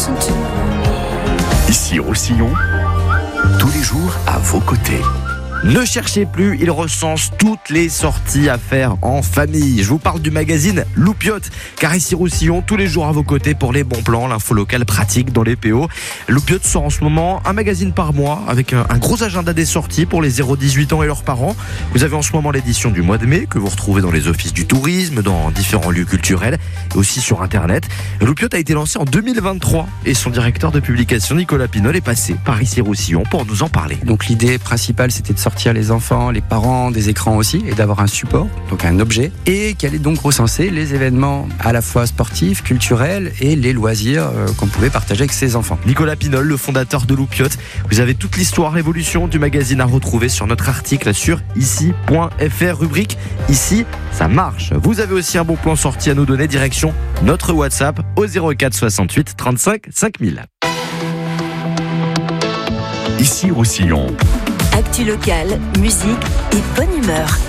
Ici Roussillon, tous les jours à vos côtés. Ne cherchez plus, il recense toutes les sorties à faire en famille. Je vous parle du magazine Loupiote, car ici Roussillon, tous les jours à vos côtés pour les bons plans, l'info locale pratique dans les PO. Loupiote sort en ce moment un magazine par mois avec un gros agenda des sorties pour les 0-18 ans et leurs parents. Vous avez en ce moment l'édition du mois de mai que vous retrouvez dans les offices du tourisme, dans différents lieux culturels et aussi sur Internet. Loupiote a été lancé en 2023 et son directeur de publication Nicolas Pinol est passé par ici Roussillon pour nous en parler. Donc l'idée principale, c'était de sortir les enfants, les parents des écrans aussi, et d'avoir un support, donc un objet, et qui allait donc recenser les événements à la fois sportifs, culturels et les loisirs qu'on pouvait partager avec ses enfants. Nicolas Pinol, le fondateur de Loupiote. Vous avez toute l'histoire, l'évolution du magazine à retrouver sur notre article sur ici.fr, rubrique Ici, ça marche. Vous avez aussi un bon plan sorti à nous donner, direction notre WhatsApp au 04 68 35 5000. Ici Roussillon. Actu locale, musique et bonne humeur.